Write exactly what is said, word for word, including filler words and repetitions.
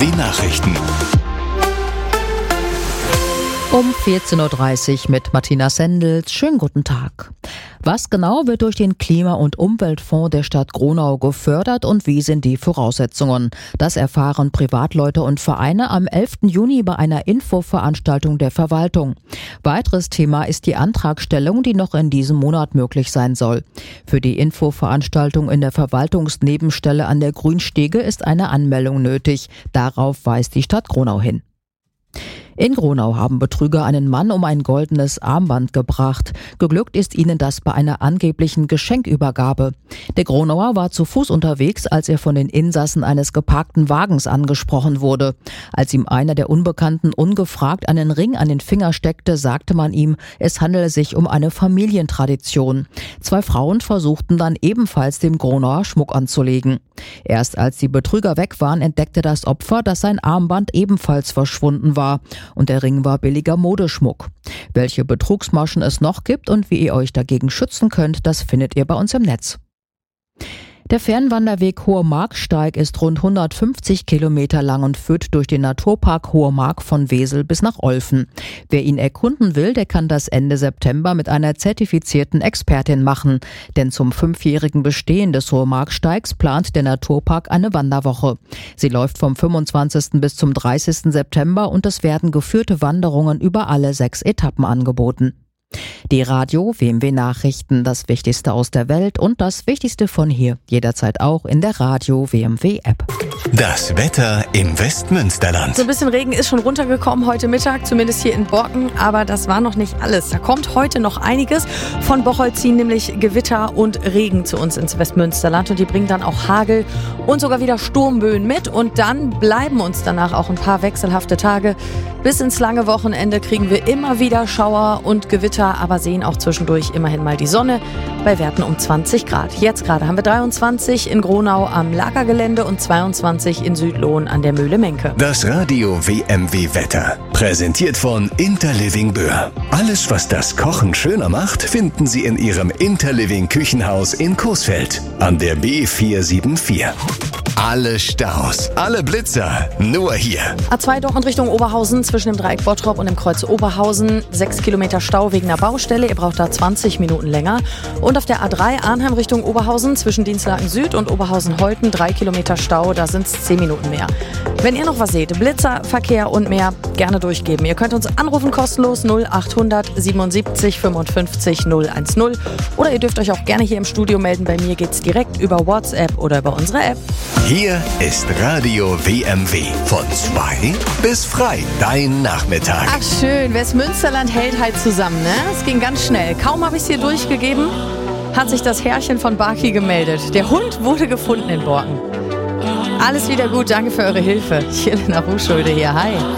W Nachrichten. Um vierzehn Uhr dreißig mit Martina Sendels. Schönen guten Tag. Was genau wird durch den Klima- und Umweltfonds der Stadt Gronau gefördert und wie sind die Voraussetzungen? Das erfahren Privatleute und Vereine am elften Juni bei einer Infoveranstaltung der Verwaltung. Weiteres Thema ist die Antragstellung, die noch in diesem Monat möglich sein soll. Für die Infoveranstaltung in der Verwaltungsnebenstelle an der Grünstege ist eine Anmeldung nötig. Darauf weist die Stadt Gronau hin. In Gronau haben Betrüger einen Mann um ein goldenes Armband gebracht. Geglückt ist ihnen das bei einer angeblichen Geschenkübergabe. Der Gronauer war zu Fuß unterwegs, als er von den Insassen eines geparkten Wagens angesprochen wurde. Als ihm einer der Unbekannten ungefragt einen Ring an den Finger steckte, sagte man ihm, es handele sich um eine Familientradition. Zwei Frauen versuchten dann ebenfalls dem Gronauer Schmuck anzulegen. Erst als die Betrüger weg waren, entdeckte das Opfer, dass sein Armband ebenfalls verschwunden war. Und der Ring war billiger Modeschmuck. Welche Betrugsmaschen es noch gibt und wie ihr euch dagegen schützen könnt, das findet ihr bei uns im Netz. Der Fernwanderweg Hohe Marksteig ist rund hundertfünfzig Kilometer lang und führt durch den Naturpark Hohe Mark von Wesel bis nach Olfen. Wer ihn erkunden will, der kann das Ende September mit einer zertifizierten Expertin machen. Denn zum fünfjährigen Bestehen des Hohe Marksteigs plant der Naturpark eine Wanderwoche. Sie läuft vom fünfundzwanzigsten bis zum dreißigsten September und es werden geführte Wanderungen über alle sechs Etappen angeboten. Die Radio W M W Nachrichten, das Wichtigste aus der Welt und das Wichtigste von hier, jederzeit auch in der Radio W M W App. Das Wetter im Westmünsterland. So ein bisschen Regen ist schon runtergekommen heute Mittag, zumindest hier in Borken, aber das war noch nicht alles. Da kommt heute noch einiges. Von Bocholt ziehen nämlich Gewitter und Regen zu uns ins Westmünsterland und die bringen dann auch Hagel und sogar wieder Sturmböen mit und dann bleiben uns danach auch ein paar wechselhafte Tage. Bis ins lange Wochenende kriegen wir immer wieder Schauer und Gewitter, aber sehen auch zwischendurch immerhin mal die Sonne bei Werten um zwanzig Grad. Jetzt gerade haben wir dreiundzwanzig in Gronau am Lagergelände und zweiundzwanzig in Südlohn an der Mühle Menke. Das Radio W M W Wetter. Präsentiert von Interliving Böhr. Alles, was das Kochen schöner macht, finden Sie in Ihrem Interliving Küchenhaus in Coesfeld an der B vier sieben vier. Alle Staus, alle Blitzer, nur hier. A zwei doch in Richtung Oberhausen zwischen dem Dreieck Bottrop und dem Kreuz Oberhausen. Sechs Kilometer Stau wegen der Baustelle. Ihr braucht da zwanzig Minuten länger. Und auf der A drei Arnheim Richtung Oberhausen zwischen Dienstlaken Süd und Oberhausen-Holten drei Kilometer Stau. Da sind es zehn Minuten mehr. Wenn ihr noch was seht, Blitzer, Verkehr und mehr, gerne durchgeben. Ihr könnt uns anrufen kostenlos null achthundert siebenundsiebzig fünfundfünfzig null eins null. Oder ihr dürft euch auch gerne hier im Studio melden. Bei mir geht's direkt über WhatsApp oder über unsere App. Hier ist Radio W M W. Von zwei bis frei. Dein Nachmittag. Ach schön, Westmünsterland hält halt zusammen, ne? Es ging ganz schnell. Kaum habe ich es hier durchgegeben, hat sich das Herrchen von Barki gemeldet. Der Hund wurde gefunden in Borken. Alles wieder gut, danke für eure Hilfe. Jelena Ruhschulde hier, hi.